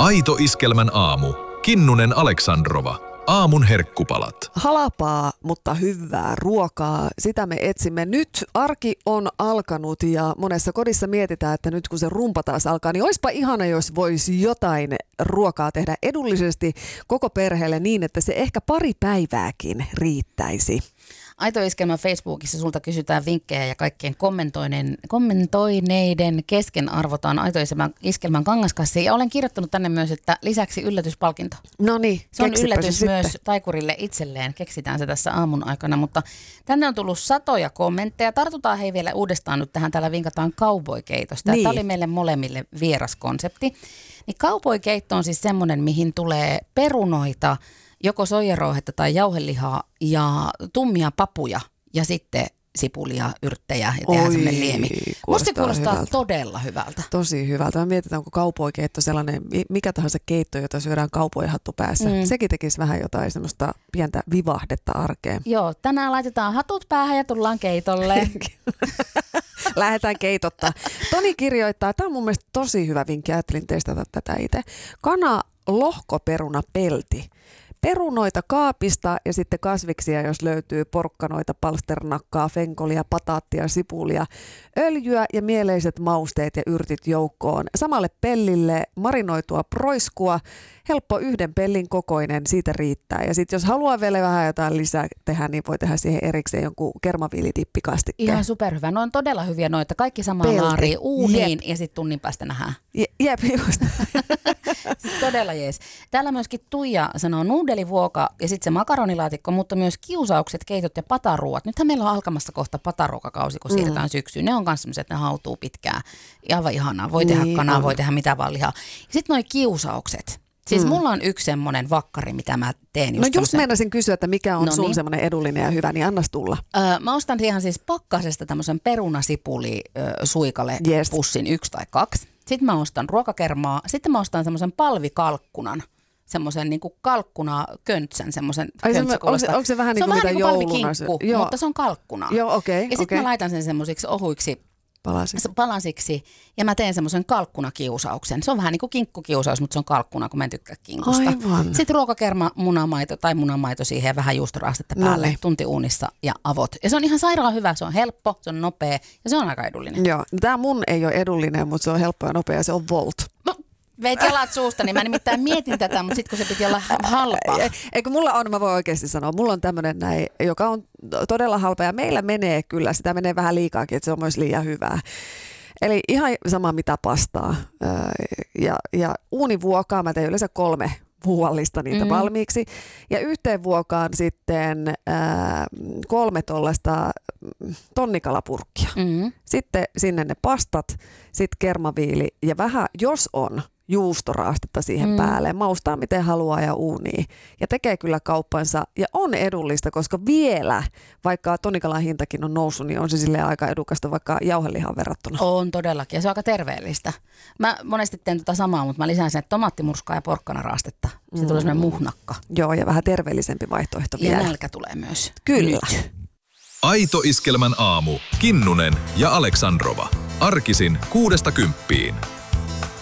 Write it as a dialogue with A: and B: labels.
A: Aito Iskelmän aamu. Kinnunen Aleksandrova. Aamun herkkupalat.
B: Halpaa, mutta hyvää ruokaa. Sitä me etsimme. Nyt arki on alkanut ja monessa kodissa mietitään, että nyt kun se rumpa taas alkaa, niin olisipa ihana, jos voisi jotain ruokaa tehdä edullisesti koko perheelle niin, että se ehkä pari päivääkin riittäisi.
C: Aito Iskelmän Facebookissa sulta kysytään vinkkejä ja kaikkien kommentoineiden kesken arvotaan Aito Iskelmän kangaskassi. Ja olen kirjoittanut tänne myös, että lisäksi yllätyspalkinto.
B: No niin,
C: se on yllätys myös taikurille itselleen. Keksitään se tässä aamun aikana, mutta tänne on tullut satoja kommentteja. Tartutaan hei vielä uudestaan nyt tähän. Täällä vinkataan cowboy-keitosta. Niin. Tämä oli meille molemmille vieras konsepti. Niin cowboy-keitto on siis semmoinen, mihin tulee perunoita, joko soijarouhetta tai jauhelihaa ja tummia papuja ja sitten sipulia, yrttejä ja tehdään semmoinen liemi. Musta kuulostaa hyvältä. Todella hyvältä.
B: Tosi hyvältä. Mä mietin, onko cowboy-keitto sellainen, mikä tahansa keitto, jota syödään cowboy-hattu päässä. Sekin tekisi vähän jotain semmoista pientä vivahdetta arkeen.
C: Joo, tänään laitetaan hatut päähän ja tullaan keitolle.
B: Lähdetään keitottaa. Toni kirjoittaa, tämä on mun mielestä tosi hyvä vinkki, ajattelin testata tätä itse. Kana lohkoperuna pelti. Perunoita kaapista ja sitten kasviksia, jos löytyy porkkanoita, palsternakkaa, fenkolia, pataattia, sipulia, öljyä ja mieleiset mausteet ja yrtit joukkoon. Samalle pellille marinoitua proiskua, helppo yhden pellin kokoinen, siitä riittää. Ja sitten jos haluaa vielä vähän jotain lisää tehdä, niin voi tehdä siihen erikseen jonkun kermaviilidippikastikkeen.
C: Ihan superhyvä. No on todella hyviä noita. Kaikki samaan laariin uuniin ja sitten tunnin päästä nähdään.
B: Jep, just.
C: Siis todella jees. Täällä myöskin Tuija sanoo nuudelivuoka ja sitten se makaronilaatikko, mutta myös kiusaukset, keitot ja pataruuat. Nythän meillä on alkamassa kohta pataruokakausi, kun siirrytään syksyyn. Ne on myös sellaiset, että ne hautuu pitkään. Aivan ihanaa. Voi tehdä kanaa, voi tehdä mitä vaan lihaa. Sitten noi kiusaukset. Siis mulla on yksi semmoinen vakkari, mitä mä teen.
B: Just meinasin kysyä, että mikä on sun semmoinen edullinen ja hyvä, niin annas tulla.
C: Mä ostan ihan siis pakkasesta tämmöisen perunasipuli suikale pussin 1 tai 2. Sitten mä ostan ruokakermaa. Sitten mä ostan semmoisen palvikalkkunan. Semmoisen niinku kalkkuna-köntsän, semmoisen
B: onko se vähän niin kuin mitä jouluna?
C: Mutta se on kalkkuna.
B: Joo, okei.
C: Ja sitten mä laitan sen semmoisiksi ohuiksi palasiksi ja mä teen semmoisen kalkkunakiusauksen. Se on vähän niin kuin kinkkukiusaus, mutta se on kalkkuna, kun mä en tykkää kinkusta. Aivan. Sitten ruokakerma, munamaito tai munamaito siihen ja vähän juustoraastetta päälle, tunti uunissa ja avot. Ja se on ihan sairaan hyvä, se on helppo, se on nopea ja se on aika edullinen.
B: Joo, tämä mun ei ole edullinen, mutta se on helppo ja nopea, se on Volt.
C: Veit jalat suusta, niin mä nimittäin mietin tätä, mutta sitten kun se piti olla halpaa.
B: Eikö mulla on, mä voin oikeasti sanoa, mulla on tämmöinen näin, joka on todella halpa ja meillä menee kyllä, sitä menee vähän liikaakin, että se on myös liian hyvää. Eli ihan sama mitä pastaa ja uunivuokaa, mä teen yleensä 3 vuollista niitä valmiiksi ja yhteen vuokaan sitten 3 tollaista tonnikalapurkkia. Sitten sinne ne pastat, sitten kermaviili ja vähän, jos on juustoraastetta siihen päälle, maustaa miten haluaa ja uuniin. Ja tekee kyllä kauppansa ja on edullista, koska vielä, vaikka tonnikalan hintakin on noussut, niin on se silleen aika edukasta vaikka jauhelihaan verrattuna.
C: On todellakin ja se on aika terveellistä. Mä monesti teen tota samaa, mutta mä lisään sen tomaattimurskaa ja porkkanaraastetta. Se tulee semmoinen muhnakka.
B: Joo, ja vähän terveellisempi vaihtoehto vielä.
C: Ja nälkä tulee myös.
B: Kyllä.
A: Nyt. Aito Iskelmän aamu. Kinnunen ja Aleksandrova. Arkisin 6–10.